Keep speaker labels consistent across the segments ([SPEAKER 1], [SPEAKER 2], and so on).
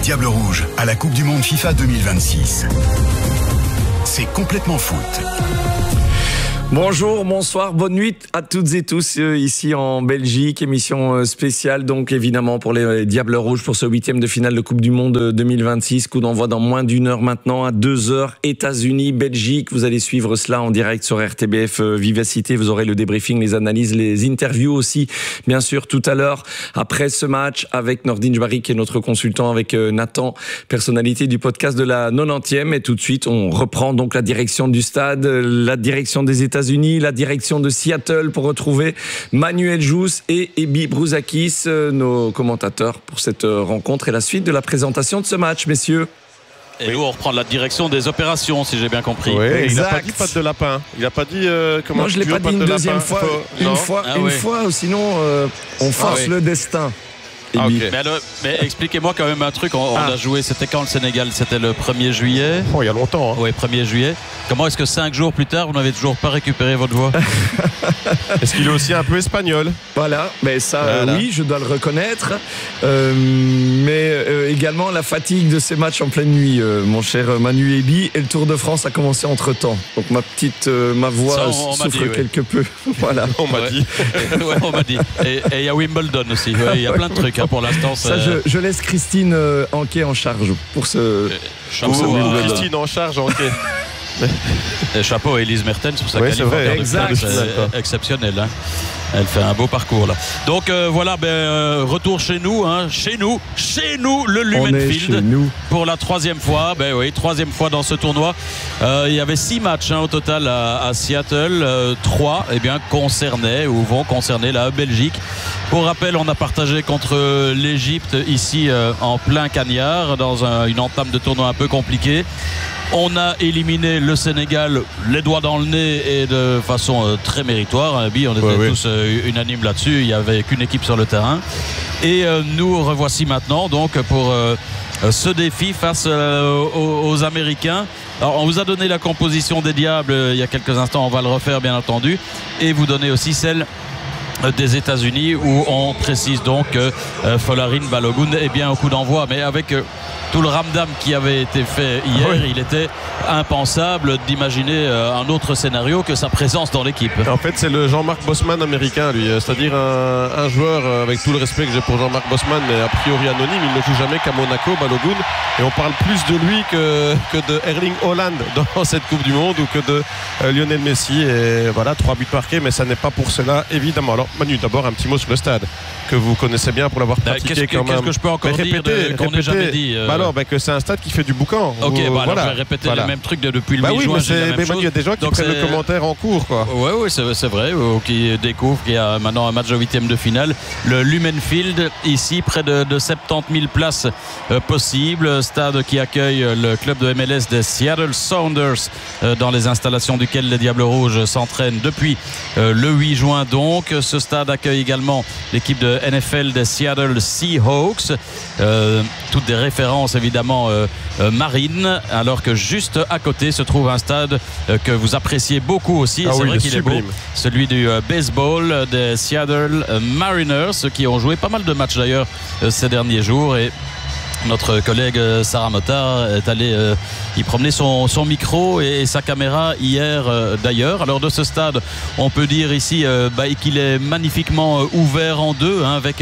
[SPEAKER 1] Diables Rouges à la Coupe du Monde FIFA 2026. C'est complètement foot.
[SPEAKER 2] Bonjour, bonsoir, bonne nuit à toutes et tous ici en Belgique. Émission spéciale donc évidemment pour les Diables Rouges pour ce 8e de finale de Coupe du Monde 2026. Coup d'envoi dans moins d'une heure maintenant à 2h. États-Unis, Belgique. Vous allez suivre cela en direct sur RTBF Vivacité. Vous aurez le débriefing, les analyses, les interviews aussi. Bien sûr, tout à l'heure après ce match avec Nordine Jbari qui est notre consultant, avec Nathan, personnalité du podcast de la 90e. Et tout de suite, on reprend donc la direction du stade, la direction des États-Unis, la direction de Seattle pour retrouver Manuel Jousse et Ebi Brouzakis, nos commentateurs pour cette rencontre et la suite de la présentation de ce match, messieurs.
[SPEAKER 3] Et nous, on reprend la direction des opérations, si j'ai bien compris.
[SPEAKER 4] Oui,
[SPEAKER 2] exact.
[SPEAKER 4] Il n'a pas dit patte de lapin. Il n'a pas dit comment.
[SPEAKER 2] Non, je ne l'ai pas dit une deuxième fois. Une fois, sinon on force le destin.
[SPEAKER 3] Okay. Mais expliquez-moi quand même un truc. On a joué, c'était quand le Sénégal? C'était le 1er juillet.
[SPEAKER 4] Oh, il y a longtemps.
[SPEAKER 3] Oui, 1er juillet. Comment est-ce que 5 jours plus tard, vous n'avez toujours pas récupéré votre voix?
[SPEAKER 4] Est-ce qu'il est aussi un peu espagnol?
[SPEAKER 2] Voilà, mais ça, oui, je dois le reconnaître. Mais également la fatigue de ces matchs en pleine nuit, mon cher Manu Ebi. Et le Tour de France a commencé entre-temps. Donc ma voix souffre quelque peu. Voilà.
[SPEAKER 4] On m'a dit.
[SPEAKER 3] Ouais, on m'a dit. Et il y a Wimbledon aussi. Il y a plein de trucs pour l'instant.
[SPEAKER 2] Ça, je laisse Christine Anquet en charge pour ce.
[SPEAKER 4] Christine en charge, Anquet.
[SPEAKER 3] Chapeau à Elise Mertens pour sa qualité. C'est exceptionnel. Hein. Elle fait un beau parcours là. Donc voilà, retour chez nous, chez nous, le Lumenfield pour la 3e fois. Oui, 3e fois dans ce tournoi. Il y avait 6 matchs au total à Seattle. 3 vont concerner la Belgique. Pour rappel, on a partagé contre l'Égypte ici en plein cagnard dans une entame de tournoi un peu compliquée. On a éliminé le Sénégal les doigts dans le nez et de façon très méritoire. On était tous unanimes là-dessus. Il n'y avait qu'une équipe sur le terrain. Et nous revoici maintenant donc pour ce défi face aux Américains. Alors, on vous a donné la composition des Diables il y a quelques instants. On va le refaire bien entendu. Et vous donner aussi celle des États-Unis où on précise donc que Folarin Balogun est bien au coup d'envoi, mais avec tout le ramdam qui avait été fait hier, il était impensable d'imaginer un autre scénario que sa présence dans l'équipe.
[SPEAKER 4] En fait, c'est le Jean-Marc Bosman américain, lui, c'est-à-dire un joueur, avec tout le respect que j'ai pour Jean-Marc Bosman, mais a priori anonyme, il ne joue jamais qu'à Monaco, Balogun, et on parle plus de lui que de Erling Haaland dans cette Coupe du Monde ou que de Lionel Messi. Et voilà, 3 buts marqués, mais ça n'est pas pour cela, évidemment. Alors Manu, d'abord un petit mot sur le stade que vous connaissez bien pour l'avoir pratiqué quand même.
[SPEAKER 3] Qu'est-ce que je peux encore dire qu'on n'ait jamais dit
[SPEAKER 4] que c'est un stade qui fait du boucan.
[SPEAKER 3] Ok, alors je vais répéter le même truc depuis le 8 juin.
[SPEAKER 4] Mais Manu, il y a des gens qui prennent le commentaire en cours, quoi.
[SPEAKER 3] Oui, c'est vrai, qui découvrent qu'il y a maintenant un match de 8e de finale. Le Lumenfield, ici, près de 70 000 places possibles. Stade qui accueille le club de MLS des Seattle Sounders, dans les installations duquel les Diables Rouges s'entraînent depuis le 8 juin. Donc, ce stade accueille également l'équipe de NFL des Seattle Seahawks. Toutes des références évidemment marines, alors que juste à côté se trouve un stade que vous appréciez beaucoup aussi. C'est vrai qu'il est beau, celui du baseball des Seattle Mariners, qui ont joué pas mal de matchs d'ailleurs ces derniers jours. Et notre collègue Sarah Motard est allée y promener son micro et sa caméra hier d'ailleurs. Alors de ce stade, on peut dire ici qu'il est magnifiquement ouvert en deux, avec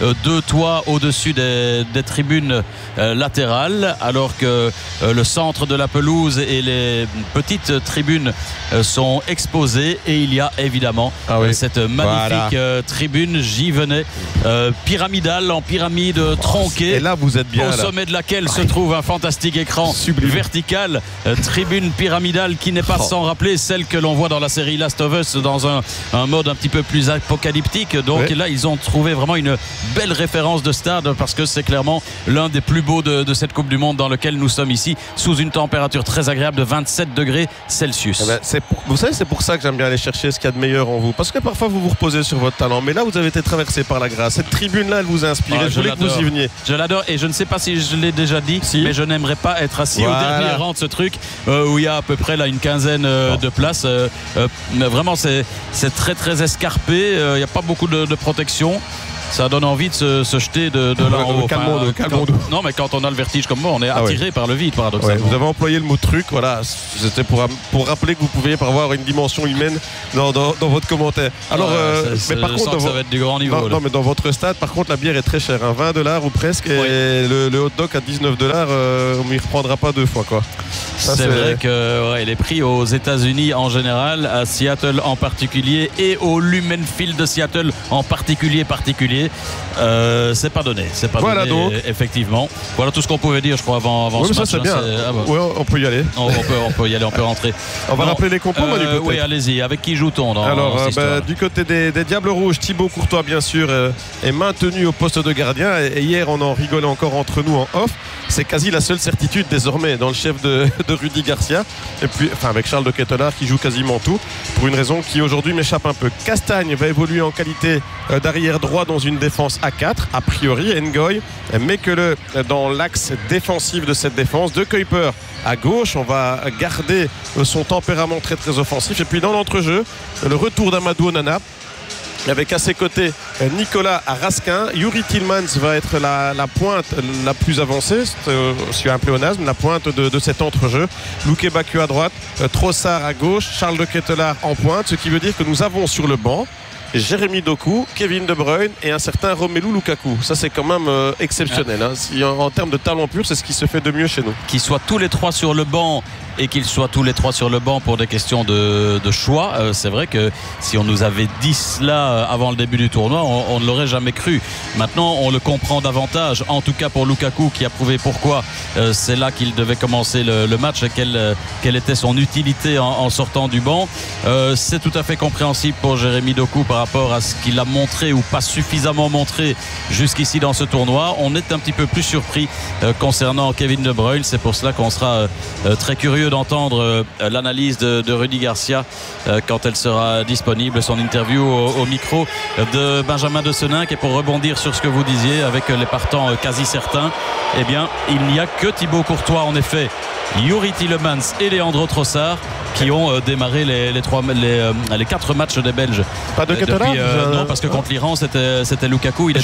[SPEAKER 3] 2 toits au-dessus des tribunes latérales, alors que le centre de la pelouse et les petites tribunes sont exposées. Et il y a évidemment cette magnifique tribune, j'y venais, pyramidale, en pyramide tronquée.
[SPEAKER 4] Et là vous êtes bien
[SPEAKER 3] au sommet de laquelle se trouve un fantastique écran vertical, tribune pyramidale qui n'est pas sans rappeler celle que l'on voit dans la série Last of Us, dans un mode un petit peu plus apocalyptique. Donc là ils ont trouvé vraiment une belle référence de stade, parce que c'est clairement l'un des plus beaux de cette Coupe du Monde, dans lequel nous sommes ici sous une température très agréable de 27 degrés Celsius.
[SPEAKER 4] Vous savez, c'est pour ça que j'aime bien aller chercher ce qu'il y a de meilleur en vous, parce que parfois vous vous reposez sur votre talent, mais là vous avez été traversé par la grâce. Cette tribune là, elle vous a inspiré. Je voulais que vous y veniez.
[SPEAKER 3] Je l'adore, et je ne sais pas si je l'ai déjà dit, mais je n'aimerais pas être assis au dernier rang de ce truc où il y a à peu près là une quinzaine de places. Vraiment c'est très très escarpé, il n'y a pas beaucoup de protection. ça donne envie de se jeter de là en haut.
[SPEAKER 4] Calmons-nous.
[SPEAKER 3] Non, mais quand on a le vertige comme moi, on est attiré par le vide, paradoxalement.
[SPEAKER 4] Ouais, vous avez employé le mot truc, voilà, c'était pour rappeler que vous pouviez avoir une dimension humaine dans votre commentaire. Alors, mais par contre,
[SPEAKER 3] ça va être du grand niveau.
[SPEAKER 4] Non, mais dans votre stade, par contre, la bière est très chère, hein, $20 ou presque, et le hot dog à $19, on m'y reprendra pas deux fois, quoi.
[SPEAKER 3] C'est vrai que les prix aux États-Unis en général, à Seattle en particulier, et au Lumen Field de Seattle en particulier, c'est pas donné.
[SPEAKER 4] Voilà
[SPEAKER 3] donné,
[SPEAKER 4] donc.
[SPEAKER 3] Effectivement. Voilà tout ce qu'on pouvait dire, je crois, avant ce match.
[SPEAKER 4] Ça, c'est bien. Ouais, on peut y aller.
[SPEAKER 3] On peut y aller, on peut rentrer.
[SPEAKER 4] On va rappeler les compos, Manu, peut-être.
[SPEAKER 3] Oui, allez-y. Avec qui joue-t-on dans cette histoire?
[SPEAKER 4] Du côté des Diables Rouges, Thibaut Courtois, bien sûr, est maintenu au poste de gardien. Et hier, on en rigolait encore entre nous en off. C'est quasi la seule certitude désormais dans le chef de Rudy Garcia. Et puis, avec Charles de Ketelaar qui joue quasiment tout, pour une raison qui aujourd'hui m'échappe un peu. Castagne va évoluer en qualité d'arrière droit dans une défense à 4, a priori. Ngoy, mais que dans l'axe défensif de cette défense, De Kuiper à gauche. On va garder son tempérament très très offensif. Et puis dans l'entrejeu, le retour d'Amadou Onana, avec à ses côtés Nicolas Raskin. Youri Tillmans va être la pointe la plus avancée, c'est un pléonasme, la pointe de cet entrejeu. Luke Baku à droite, Trossard à gauche, Charles de Ketelaar en pointe, ce qui veut dire que nous avons sur le banc Jérémy Doku, Kevin De Bruyne et un certain Romelu Lukaku. Ça, c'est quand même exceptionnel. Hein. Si, en termes de talent pur, c'est ce qui se fait de mieux chez nous.
[SPEAKER 3] Qu'ils soient tous les trois sur le banc et qu'ils soient tous les trois sur le banc pour des questions de choix, c'est vrai que si on nous avait dit cela avant le début du tournoi, on ne l'aurait jamais cru. Maintenant, on le comprend davantage, en tout cas pour Lukaku, qui a prouvé pourquoi c'est là qu'il devait commencer le match et quelle était son utilité en sortant du banc. C'est tout à fait compréhensible pour Jérémy Doku par rapport à ce qu'il a montré ou pas suffisamment montré jusqu'ici dans ce tournoi. On est un petit peu plus surpris concernant Kevin De Bruyne. C'est pour cela qu'on sera très curieux d'entendre l'analyse de Rudy Garcia quand elle sera disponible, son interview au micro de Benjamin de Seninck. Et pour rebondir sur ce que vous disiez avec les partants quasi certains, eh bien il n'y a que Thibaut Courtois en effet, Youri Tielemans et Leandro Trossard qui ont démarré les 4 matchs des Belges.
[SPEAKER 4] Pas de Ketelaar
[SPEAKER 3] non, parce que contre l'Iran c'était Lukaku. Il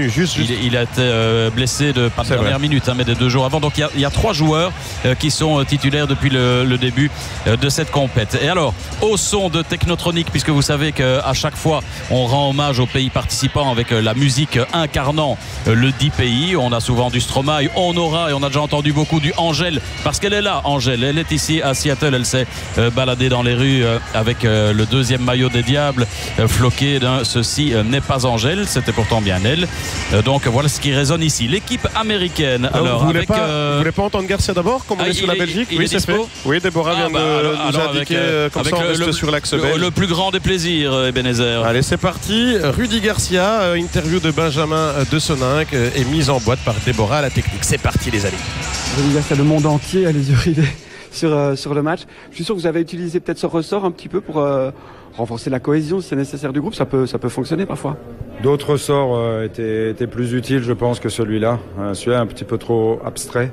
[SPEAKER 3] a été blessé pas de dernière minute, mais des 2 jours avant. Donc il y a 3 joueurs qui sont titulaires depuis le début de cette compète. Et alors, au son de Technotronic, puisque vous savez qu'à chaque fois on rend hommage aux pays participants avec la musique incarnant le 10 pays. On a souvent du Stromae, on aura, et on a déjà entendu beaucoup, du Angèle, parce qu'elle est là, Angèle. Elle est ici à Seattle, elle s'est baladée dans les rues avec le 2e maillot des Diables, floqué d'un ceci n'est pas Angèle, c'était pourtant bien elle. Donc voilà ce qui résonne ici. L'équipe américaine. Alors,
[SPEAKER 4] vous voulez pas entendre Garcia d'abord, comme on est sur la Belgique?
[SPEAKER 3] Oui, c'est fait.
[SPEAKER 4] Oui, Déborah vient de nous indiquer comme ça on reste sur l'axe belge.
[SPEAKER 3] Le plus grand des plaisirs, Ebenezer.
[SPEAKER 4] Allez, c'est parti. Rudy Garcia, interview de Benjamin de Seninck et mise en boîte par Déborah à la technique. C'est parti les amis.
[SPEAKER 5] Rudy Garcia, le monde entier a les yeux rivés sur le match. Je suis sûr que vous avez utilisé peut-être ce ressort un petit peu pour renforcer la cohésion si c'est nécessaire du groupe. Ça peut fonctionner parfois.
[SPEAKER 6] D'autres ressorts étaient plus utiles, je pense, que celui-là. Celui-là est un petit peu trop abstrait.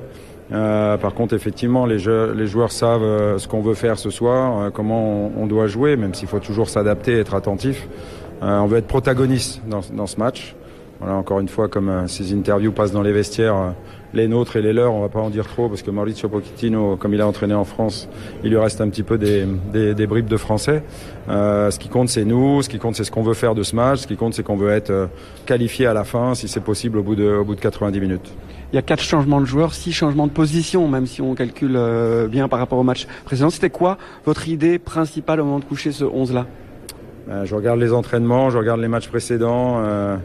[SPEAKER 6] Par contre, effectivement, les joueurs savent ce qu'on veut faire ce soir, comment on doit jouer, même s'il faut toujours s'adapter, être attentif. On veut être protagoniste dans ce match. Voilà, encore une fois, comme ces interviews passent dans les vestiaires, les nôtres et les leurs, on va pas en dire trop, parce que Maurizio Pochettino, comme il a entraîné en France, il lui reste un petit peu des bribes de français. Ce qui compte, c'est nous, ce qui compte, c'est ce qu'on veut faire de ce match, ce qui compte, c'est qu'on veut être qualifié à la fin, si c'est possible, au bout de 90 minutes.
[SPEAKER 5] Il y a 4 changements de joueurs, 6 changements de position, même si on calcule bien par rapport au match précédent. C'était quoi votre idée principale au moment de coucher ce 11-là?
[SPEAKER 6] Je regarde les entraînements, je regarde les matchs précédents,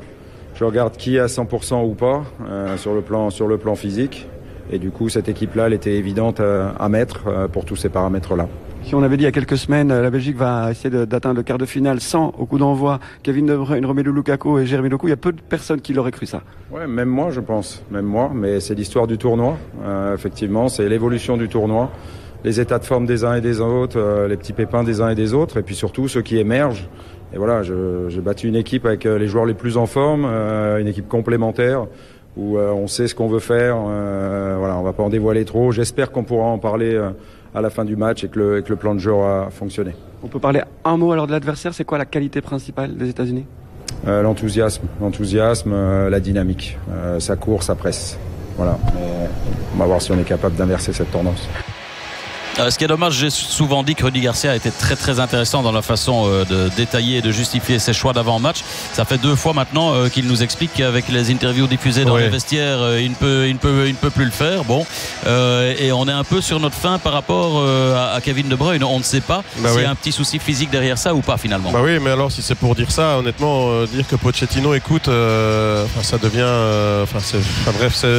[SPEAKER 6] je regarde qui est à 100% ou pas sur le plan physique. Et du coup, cette équipe-là, elle était évidente à mettre pour tous ces paramètres-là.
[SPEAKER 5] Si on avait dit il y a quelques semaines, la Belgique va essayer d'atteindre le quart de finale sans, au coup d'envoi, Kevin De Bruyne, Romelu Lukaku et Jérémy Doku, il y a peu de personnes qui l'auraient cru ça.
[SPEAKER 6] Ouais, même moi, je pense. Même moi, mais c'est l'histoire du tournoi. Effectivement, c'est l'évolution du tournoi. Les états de forme des uns et des autres, les petits pépins des uns et des autres, et puis surtout ceux qui émergent. Et voilà, j'ai battu une équipe avec les joueurs les plus en forme, une équipe complémentaire, où on sait ce qu'on veut faire. Voilà, on va pas en dévoiler trop. J'espère qu'on pourra en parler à la fin du match et que le plan de jeu aura fonctionné.
[SPEAKER 5] On peut parler un mot alors de l'adversaire. C'est quoi la qualité principale des États-Unis?
[SPEAKER 6] l'enthousiasme, la dynamique. Ça court, ça presse. Voilà. Mais on va voir si on est capable d'inverser cette tendance.
[SPEAKER 3] Ce qui est dommage, j'ai souvent dit que Rudy Garcia était très très intéressant dans la façon de détailler et de justifier ses choix d'avant-match. Ça fait 2 fois maintenant qu'il nous explique qu'avec les interviews diffusées dans les vestiaires, il ne peut plus le faire. Bon, et on est un peu sur notre fin par rapport à Kevin De Bruyne. On ne sait pas s'il y a un petit souci physique derrière ça ou pas finalement.
[SPEAKER 4] Bah oui, mais alors si c'est pour dire ça, honnêtement, dire que Pochettino écoute, ça devient, bref, c'est